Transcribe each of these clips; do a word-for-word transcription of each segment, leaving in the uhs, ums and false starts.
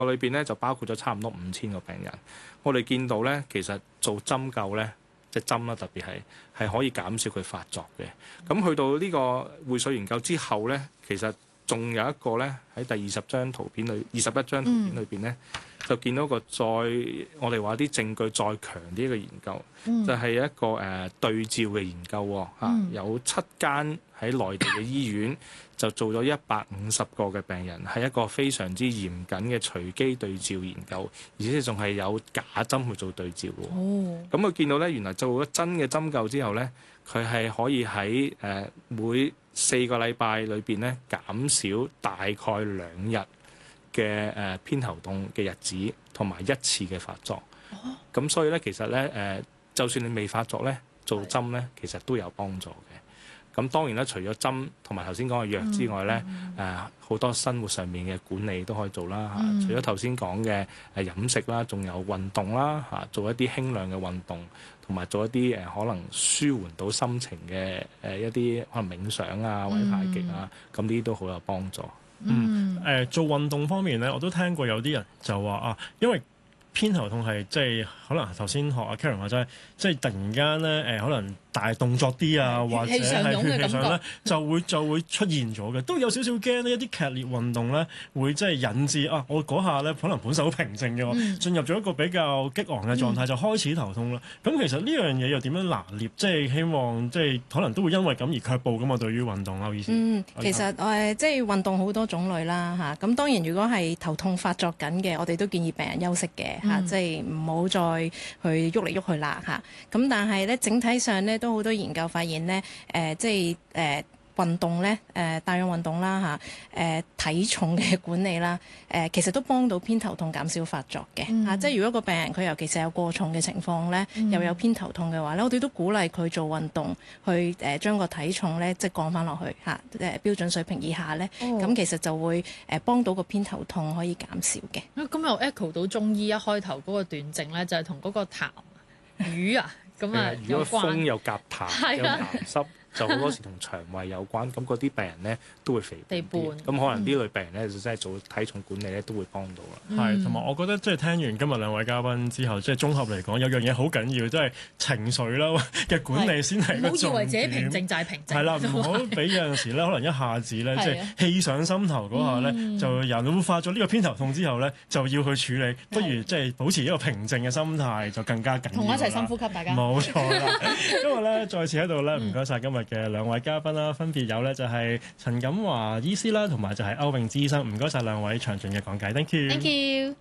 個裏邊咧就包括咗差唔多五千個病人。我哋見到咧，其實做針灸咧，即係針啦，特別係係可以減少佢發作嘅。咁去到呢個匯萃研究之後咧，其實仲有一個咧喺第二十張圖片裏，二十一張圖片裏邊咧，就見到個再我哋話啲證據再強啲嘅研究，嗯、就係一個誒、呃、對照嘅研究喎、啊嗯、有七間喺內地嘅醫院就做咗一百五十個嘅病人，係一個非常之嚴謹嘅隨機對照研究，而且仲係有假針去做對照嘅。哦，咁佢見到咧，原來做咗真嘅針灸之後咧，佢係可以喺誒、呃、每四個禮拜裏邊咧減少大概兩日嘅誒偏頭痛嘅日子，同埋一次嘅發作。哦，咁所以咧，其實咧誒、呃，就算你未發作咧，做針咧其實都有幫助嘅。咁當然啦，除咗針同埋頭先講嘅藥之外咧，誒好、嗯嗯呃、多生活上面嘅管理都可以做啦嚇。嗯、除咗頭先講嘅誒飲食啦，仲有運動啦嚇，做一啲輕量嘅運動，同埋做一啲誒、呃、可能舒緩到心情嘅誒、呃、一啲可能冥想啊或者太極啊，咁呢啲都好有幫助。 嗯誒、呃、做運動方面咧，我都聽過有啲人就話啊，因為偏頭痛係即係可能頭先學阿 Karen 話齋，即係突然間咧誒可能大動作啲啊，或者係血氣上咧就會就會出現咗嘅，都有少少驚呢一啲劇烈運動咧會即係引致啊，我嗰下咧可能本身好平靜嘅，嗯、進入咗一個比較激昂嘅狀態，嗯、就開始頭痛啦。咁其實呢樣嘢又點樣拿捏？即係希望即係可能都會因為咁而卻步噶嘛？對於運動啦，意思嗯，其實誒即係運動好多種類啦嚇。咁當然如果係頭痛發作緊嘅，我哋都建議病人休息嘅嚇，即係唔好再去喐嚟喐去啦嚇。咁但係咧整體上咧，都好多研究發現咧，誒、呃、即係誒、呃、運動咧，誒、呃、帶氧運動啦嚇，誒、呃、體重嘅管理啦，誒、呃、其實都幫到偏頭痛減少發作嘅嚇、嗯啊。即係如果個病人佢尤其是有過重嘅情況咧，嗯、又有偏頭痛嘅話咧，我哋都鼓勵佢做運動，去誒、呃、將個體重咧即係降翻落去嚇，誒、呃、標準水平以下咧，咁、哦、其實就會誒幫到個偏頭痛可以減少嘅。 咁又 echo 到中醫一開頭嗰個斷症咧，就係同嗰個痰瘀啊。咁啊， 如果風有夾痰，有啊、 痰濕，就好多時同腸胃有關。咁嗰啲病人咧都會肥胖啲。咁可能呢類病人咧就真係做體重管理咧都會幫到啦。 係、嗯，同埋我覺得即係聽完今日兩位嘉賓之後，即係綜合嚟講，有樣嘢好緊要，即係情緒啦嘅管理先係個重點。唔好以為自己平靜就係平靜。係啦，唔好俾有陣時咧，可能一下子咧，即係氣上心頭嗰下咧，嗯、就人會發咗呢個偏頭痛之後咧，就要去處理。不如即係保持一個平靜嘅心態，就更加緊要。 同我一齊深呼吸，大家。 冇錯啦，今日咧再次喺度咧，唔該晒今日嘅兩位嘉賓啦，分別有咧就係陳錦華醫師啦，同埋就係歐詠芝醫生，唔該晒兩位詳盡嘅講解 ，thank you，thank you。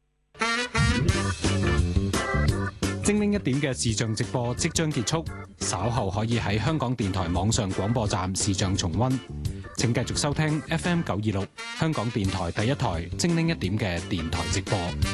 精靈一點嘅視像直播即將結束，稍後可以喺香港電台網上廣播站視像重溫。請繼續收聽 F M 九二六香港電台第一台精靈一點嘅電台直播。